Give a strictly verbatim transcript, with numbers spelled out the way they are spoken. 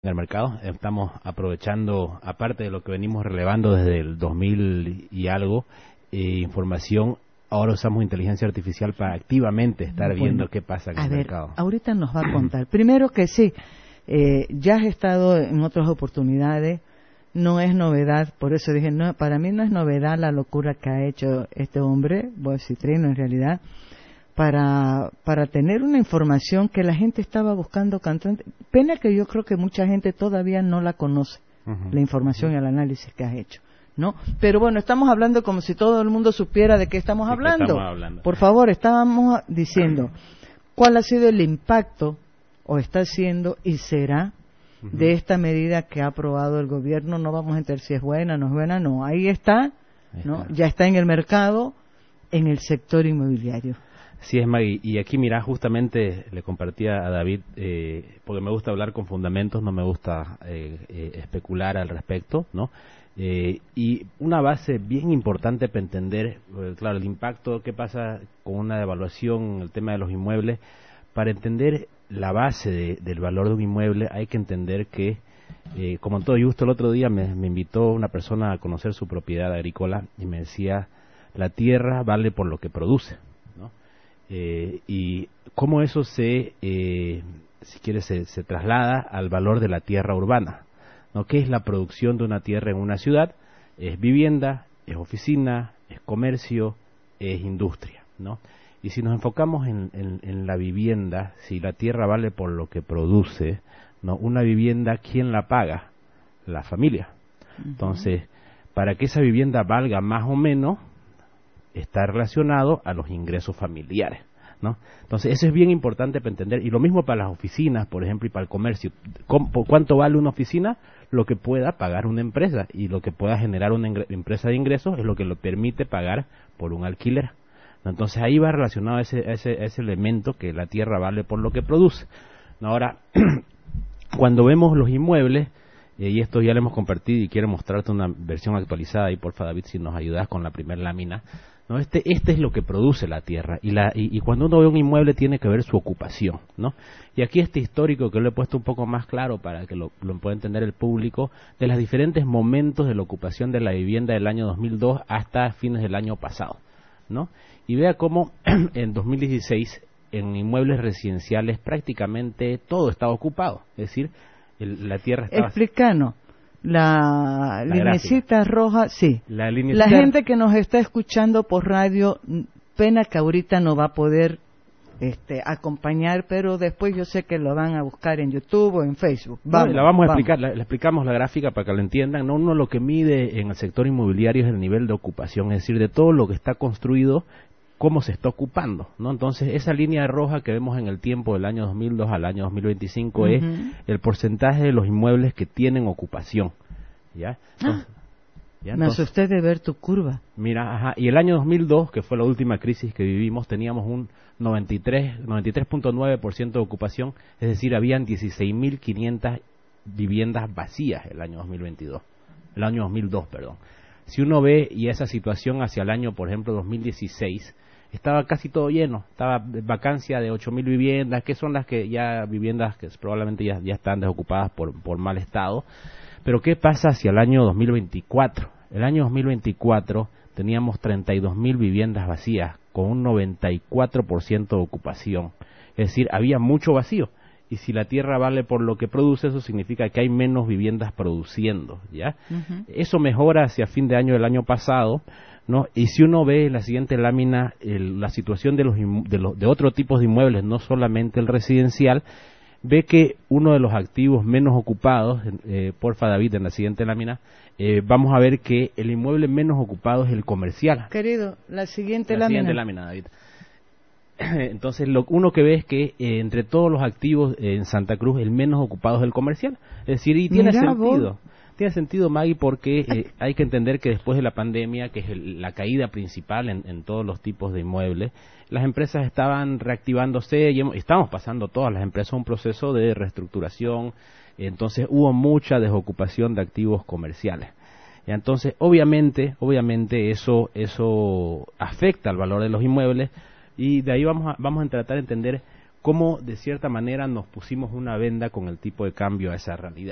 En el mercado estamos aprovechando, aparte de lo que venimos relevando desde el dos mil y algo, eh, información. Ahora usamos inteligencia artificial para activamente estar bueno, viendo qué pasa en el ver, mercado. Ahorita nos va a contar. Primero que sí, eh, ya has estado en otras oportunidades, no es novedad, por eso dije, no, para mí no es novedad la locura que ha hecho este hombre, Citrino en realidad, para para tener una información que la gente estaba buscando cantante. Pena que yo creo que mucha gente todavía no la conoce, uh-huh. la información uh-huh. y el análisis que has hecho, ¿no? Pero bueno, estamos hablando como si todo el mundo supiera de qué estamos, ¿De hablando? qué estamos hablando. Por favor, estábamos diciendo cuál ha sido el impacto, o está siendo y será, uh-huh. de esta medida que ha aprobado el gobierno. No vamos a entender si es buena, no es buena, no. Ahí está, Ahí ¿no? Está. Ya está en el mercado, en el sector inmobiliario. Sí, es Maggie, y aquí mira, justamente le compartía a David, eh, porque me gusta hablar con fundamentos, no me gusta eh, eh, especular al respecto, ¿no? Eh, y una base bien importante para entender, eh, claro, el impacto, qué pasa con una devaluación, el tema de los inmuebles. Para entender la base de, del valor de un inmueble hay que entender que, eh, como en todo, justo el otro día me, me invitó una persona a conocer su propiedad agrícola y me decía, la tierra vale por lo que produce, ¿no? Eh, y cómo eso se, eh, si quieres, se, se traslada al valor de la tierra urbana, ¿no? ¿Qué es la producción de una tierra en una ciudad? Es vivienda, es oficina, es comercio, es industria, ¿no? Y si nos enfocamos en, en, en la vivienda, si la tierra vale por lo que produce, ¿no? Una vivienda, ¿quién la paga? La familia. Uh-huh. Entonces, para que esa vivienda valga más o menos, está relacionado a los ingresos familiares, ¿no? Entonces, eso es bien importante para entender. Y lo mismo para las oficinas, por ejemplo, y para el comercio. ¿Cuánto vale una oficina? Lo que pueda pagar una empresa. Y lo que pueda generar una empresa de ingresos es lo que lo permite pagar por un alquiler. Entonces, ahí va relacionado a ese, a ese, a ese elemento que la tierra vale por lo que produce. Ahora, cuando vemos los inmuebles, eh, y esto ya lo hemos compartido y quiero mostrarte una versión actualizada, y porfa, David, si nos ayudas con la primera lámina, ¿no? Este, este es lo que produce la tierra, y, la, y, y cuando uno ve un inmueble tiene que ver su ocupación, ¿no? Y aquí este histórico que lo he puesto un poco más claro para que lo, lo pueda entender el público, de los diferentes momentos de la ocupación de la vivienda del año dos mil dos hasta fines del año pasado, ¿no? Y vea cómo en dos mil dieciséis en inmuebles residenciales prácticamente todo estaba ocupado, es decir, el, la tierra estaba... Explícanos. La, la linecita roja, sí. La, la gente que nos está escuchando por radio, pena que ahorita no va a poder este, acompañar, pero después yo sé que lo van a buscar en YouTube o en Facebook. Vamos, no, la vamos a vamos. explicar, la, le explicamos la gráfica para que lo entiendan. No, uno lo que mide en el sector inmobiliario es el nivel de ocupación, es decir, de todo lo que está construido, cómo se está ocupando, ¿no? Entonces, esa línea roja que vemos en el tiempo del año dos mil dos al año dos mil veinticinco uh-huh. es el porcentaje de los inmuebles que tienen ocupación, ¿ya? Entonces, ah, ¿ya? Me Entonces, asusté de ver tu curva. Mira, ajá, y el año dos mil dos, que fue la última crisis que vivimos, teníamos un noventa y tres punto nueve por ciento de ocupación, es decir, habían dieciséis mil quinientas viviendas vacías el año dos mil veintidós, el año dos mil dos, perdón. Si uno ve y esa situación hacia el año, por ejemplo, dos mil dieciséis, estaba casi todo lleno, estaba vacancia de ocho mil viviendas, que son las que ya, viviendas que probablemente ya, ya están desocupadas por, por mal estado. Pero ¿qué pasa hacia el año dos mil veinticuatro? El año dos mil veinticuatro teníamos treinta y dos mil viviendas vacías, con un noventa y cuatro por ciento de ocupación. Es decir, había mucho vacío. Y si la tierra vale por lo que produce, eso significa que hay menos viviendas produciendo, ¿ya? Uh-huh. Eso mejora hacia fin de año del año pasado, ¿no? Y si uno ve en la siguiente lámina el, la situación de los, de los de otros tipos de inmuebles, no solamente el residencial, ve que uno de los activos menos ocupados, eh, porfa David, en la siguiente lámina, eh, vamos a ver que el inmueble menos ocupado es el comercial. Querido, la siguiente la lámina. La siguiente lámina, David. Entonces, lo uno que ve es que eh, entre todos los activos eh, en Santa Cruz, el menos ocupado es el comercial. Es decir, y tiene Mira, sentido. Vos. Tiene sentido, Maggie, porque eh, hay que entender que después de la pandemia, que es el, la caída principal en, en todos los tipos de inmuebles, las empresas estaban reactivándose y hemos, estamos pasando todas las empresas un proceso de reestructuración. Entonces, hubo mucha desocupación de activos comerciales. Y entonces, obviamente, obviamente eso eso afecta al valor de los inmuebles. Y de ahí vamos a, vamos a tratar de entender cómo de cierta manera nos pusimos una venda con el tipo de cambio a esa realidad.